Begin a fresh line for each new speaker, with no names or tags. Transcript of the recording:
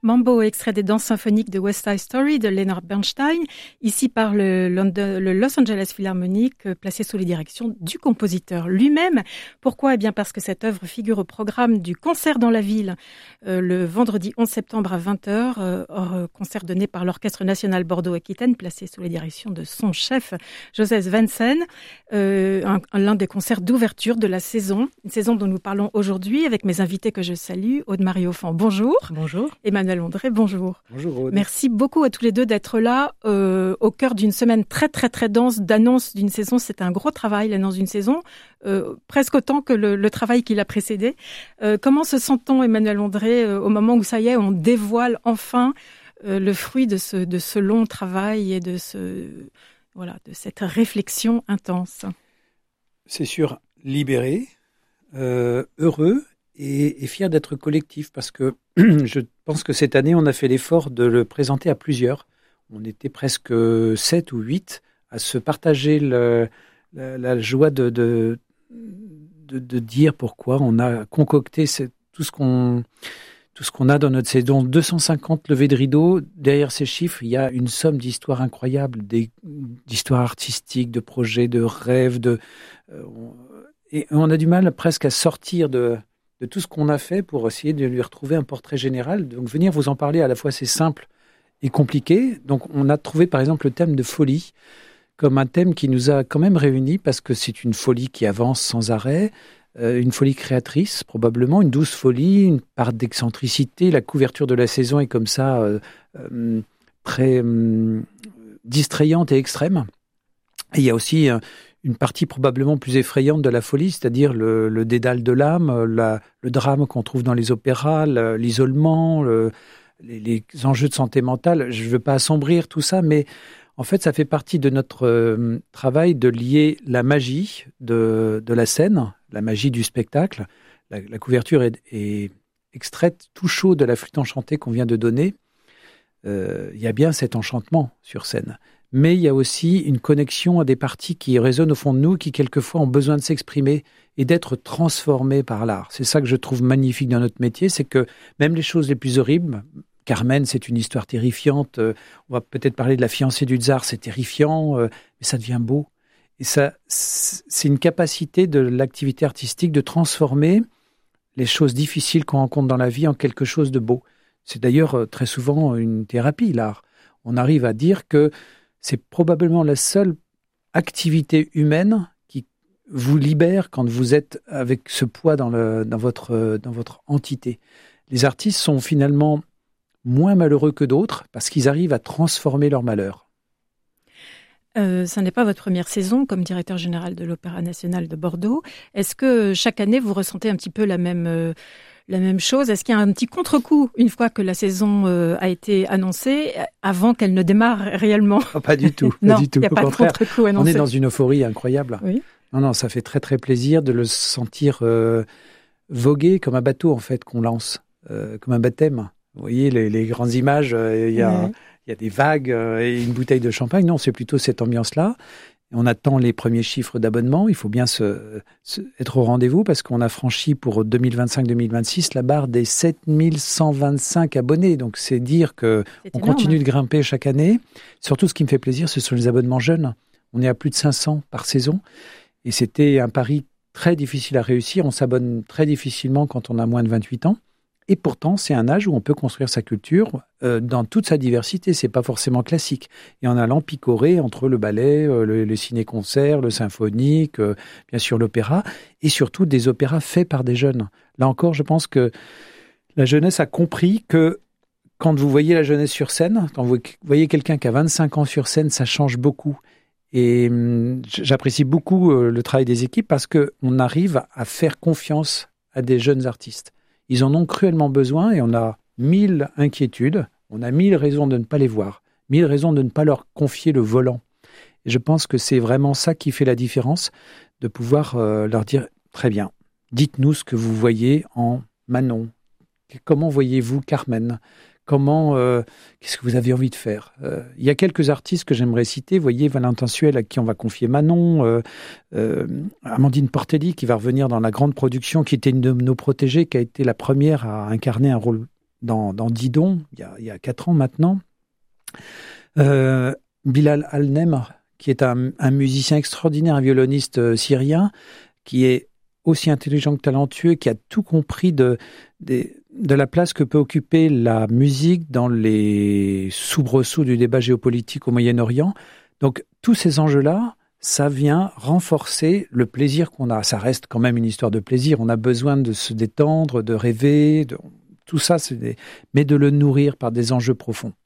Mambo, extrait des danses symphoniques de West Side Story de Leonard Bernstein, ici par le Los Angeles Philharmonic, placé sous les directions du compositeur lui-même. Pourquoi ? Eh bien parce que cette œuvre figure au programme du concert dans la ville le vendredi 11 septembre à 20h, concert donné par l'Orchestre national Bordeaux-Aquitaine, placé sous les directions de son chef Joseph Wensen, l'un des concerts d'ouverture de la saison, une saison dont nous parlons aujourd'hui avec mes invités que je salue. Aude-Marie Offand, bonjour.
Bonjour.
Emmanuel André, bonjour.
Bonjour Aude.
Merci beaucoup à tous les deux d'être là au cœur d'une semaine très très très dense d'annonce d'une saison. C'est un gros travail l'annonce d'une saison, presque autant que le travail qui l'a précédé. Comment se sent-on, Emmanuel André, au moment où ça y est, on dévoile enfin le fruit de ce long travail et de cette réflexion intense?
C'est sûr, libéré, heureux et fier d'être collectif parce que je pense que cette année, on a fait l'effort de le présenter à plusieurs. On était presque 7 ou 8 à se partager la joie de dire pourquoi on a concocté tout ce qu'on a dans notre saison. 250 levées de rideaux. Derrière ces chiffres, il y a une somme d'histoires incroyables, d'histoires artistiques, de projets, de rêves. Et on a du mal presque à sortir de tout ce qu'on a fait pour essayer de lui retrouver un portrait général. Donc venir vous en parler, à la fois c'est simple et compliqué. Donc on a trouvé par exemple le thème de folie comme un thème qui nous a quand même réunis parce que c'est une folie qui avance sans arrêt, une folie créatrice probablement, une douce folie, une part d'excentricité. La couverture de la saison est comme ça très distrayante et extrême. Et il y a aussi une partie probablement plus effrayante de la folie, c'est-à-dire le dédale de l'âme, le drame qu'on trouve dans les opéras, l'isolement, les enjeux de santé mentale. Je ne veux pas assombrir tout ça, mais en fait, ça fait partie de notre travail de lier la magie de la scène, la magie du spectacle. La couverture est extraite tout chaud de la flûte enchantée qu'on vient de donner. Il y a bien cet enchantement sur scène. Mais il y a aussi une connexion à des parties qui résonnent au fond de nous, qui quelquefois ont besoin de s'exprimer et d'être transformées par l'art. C'est ça que je trouve magnifique dans notre métier, c'est que même les choses les plus horribles, Carmen, c'est une histoire terrifiante, on va peut-être parler de La fiancée du tsar, c'est terrifiant, mais ça devient beau. Et ça, c'est une capacité de l'activité artistique de transformer les choses difficiles qu'on rencontre dans la vie en quelque chose de beau. C'est d'ailleurs très souvent une thérapie, l'art. On arrive à dire que c'est probablement la seule activité humaine qui vous libère quand vous êtes avec ce poids dans votre entité. Les artistes sont finalement moins malheureux que d'autres parce qu'ils arrivent à transformer leur malheur.
Ça n'est pas votre première saison comme directeur général de l'Opéra national de Bordeaux. Est-ce que chaque année vous ressentez un petit peu la même chose? Est-ce qu'il y a un petit contre-coup une fois que la saison a été annoncée, avant qu'elle ne démarre réellement?
Pas du tout.
Non,
pas du tout.
Il n'y a pas de contre-coup annoncé.
On est dans une euphorie incroyable.
Oui.
Non, ça fait très très plaisir de le sentir voguer comme un bateau en fait qu'on lance, comme un baptême. Vous voyez les grandes images, il y a des vagues et une bouteille de champagne. Non, c'est plutôt cette ambiance-là. On attend les premiers chiffres d'abonnement. Il faut bien être au rendez-vous parce qu'on a franchi pour 2025-2026 la barre des 7125 abonnés. Donc, c'est dire qu'on continue de grimper chaque année. Surtout, ce qui me fait plaisir, ce sont les abonnements jeunes. On est à plus de 500 par saison. Et c'était un pari très difficile à réussir. On s'abonne très difficilement quand on a moins de 28 ans. Et pourtant, c'est un âge où on peut construire sa culture dans toute sa diversité. C'est pas forcément classique. Et en allant picorer entre le ballet, le ciné-concert, le symphonique, bien sûr l'opéra, et surtout des opéras faits par des jeunes. Là encore, je pense que la jeunesse a compris que quand vous voyez la jeunesse sur scène, quand vous voyez quelqu'un qui a 25 ans sur scène, ça change beaucoup. Et j'apprécie beaucoup le travail des équipes parce qu'on arrive à faire confiance à des jeunes artistes. Ils en ont cruellement besoin et on a 1000 inquiétudes, on a 1000 raisons de ne pas les voir, 1000 raisons de ne pas leur confier le volant. Et je pense que c'est vraiment ça qui fait la différence, de pouvoir leur dire « Très bien, dites-nous ce que vous voyez en Manon. Comment voyez-vous Carmen ? Qu'est-ce que vous avez envie de faire ?» Il y a quelques artistes que j'aimerais citer. Vous voyez, Valentin Suel, à qui on va confier Manon, Amandine Portelli, qui va revenir dans la grande production, qui était une de nos protégées, qui a été la première à incarner un rôle dans Didon, il y a 4 ans maintenant. Bilal Al-Nemr, qui est un musicien extraordinaire, un violoniste syrien, qui est aussi intelligent que talentueux, qui a tout compris de la place que peut occuper la musique dans les soubresauts du débat géopolitique au Moyen-Orient. Donc, tous ces enjeux-là, ça vient renforcer le plaisir qu'on a. Ça reste quand même une histoire de plaisir. On a besoin de se détendre, de rêver, tout ça, mais de le nourrir par des enjeux profonds.